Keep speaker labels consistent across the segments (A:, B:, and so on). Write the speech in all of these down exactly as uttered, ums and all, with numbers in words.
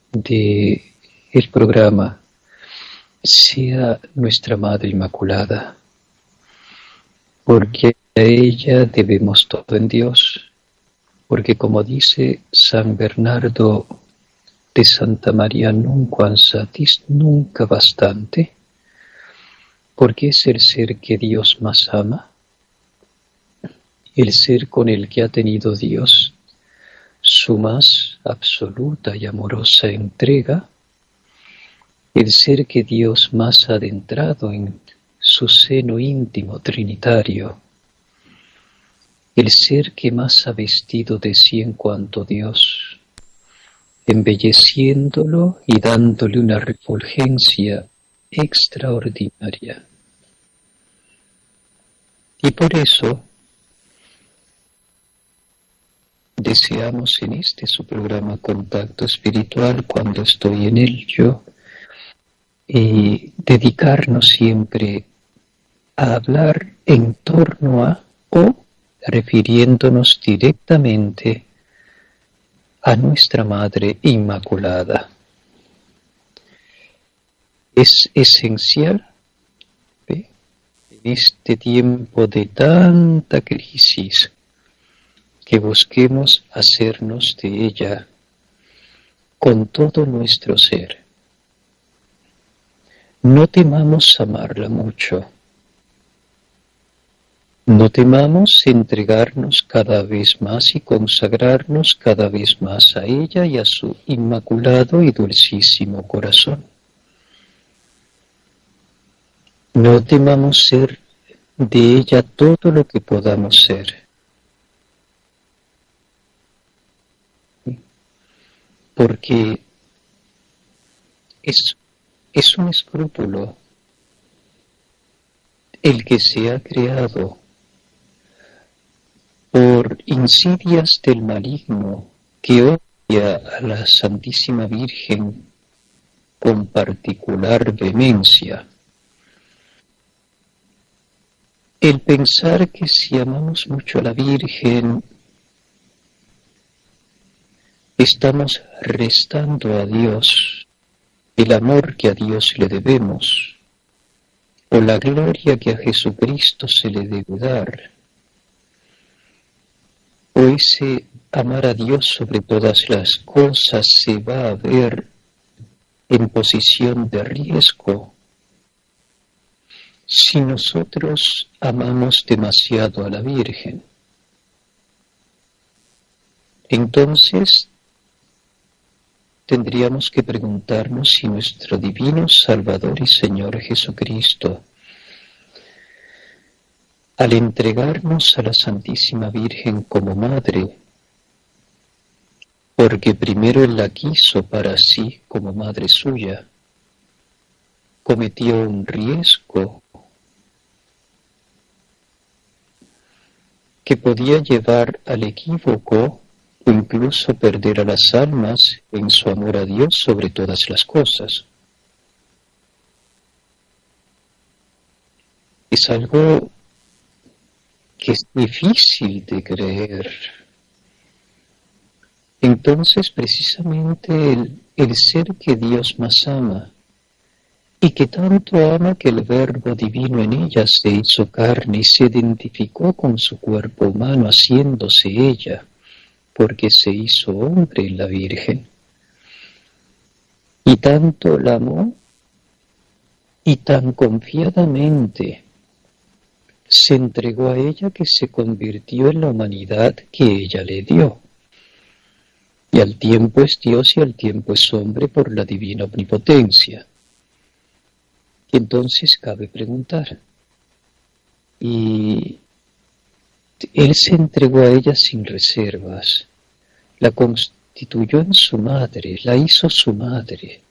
A: de el programa sea nuestra Madre Inmaculada, porque a ella debemos todo en Dios, porque como dice San Bernardo de Santa María, nunquam satis, nunca bastante, porque es el ser que Dios más ama, el ser con el que ha tenido Dios su más absoluta y amorosa entrega, el ser que Dios más ha adentrado en su seno íntimo trinitario, el ser que más ha vestido de sí en cuanto Dios, embelleciéndolo y dándole una refulgencia extraordinaria. Y por eso deseamos en este su programa Contacto Espiritual, cuando estoy en él yo, eh, dedicarnos siempre a hablar en torno a o refiriéndonos directamente a nuestra Madre Inmaculada. Es esencial, ¿ve?, en este tiempo de tanta crisis, que busquemos hacernos de ella con todo nuestro ser. No temamos amarla mucho. No temamos entregarnos cada vez más y consagrarnos cada vez más a ella y a su inmaculado y dulcísimo corazón. No temamos ser de ella todo lo que podamos ser. Porque es, es un escrúpulo el que se ha creado por insidias del maligno que odia a la Santísima Virgen con particular vehemencia. El pensar que si amamos mucho a la Virgen, estamos restando a Dios el amor que a Dios le debemos, o la gloria que a Jesucristo se le debe dar, o ese amar a Dios sobre todas las cosas se va a ver en posición de riesgo si nosotros amamos demasiado a la Virgen. Entonces, tendríamos que preguntarnos si nuestro divino Salvador y Señor Jesucristo, al entregarnos a la Santísima Virgen como Madre, porque primero Él la quiso para sí como Madre suya, cometió un riesgo que podía llevar al equívoco o incluso perder a las almas en su amor a Dios sobre todas las cosas. Es algo que es difícil de creer. Entonces, precisamente el, el ser que Dios más ama, y que tanto ama que el Verbo divino en ella se hizo carne y se identificó con su cuerpo humano, haciéndose ella, porque se hizo hombre en la Virgen. Y tanto la amó, y tan confiadamente se entregó a ella que se convirtió en la humanidad que ella le dio. Y al tiempo es Dios y al tiempo es hombre por la divina omnipotencia. Y entonces cabe preguntar, y Él se entregó a ella sin reservas, la constituyó en su madre, la hizo su madre,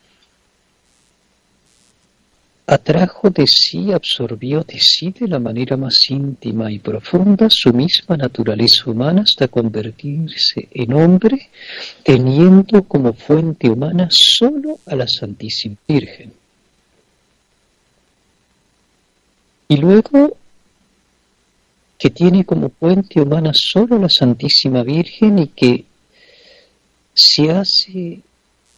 A: atrajo de sí, absorbió de sí de la manera más íntima y profunda su misma naturaleza humana hasta convertirse en hombre, teniendo como fuente humana solo a la Santísima Virgen. Y luego, que tiene como fuente humana solo la Santísima Virgen y que se hace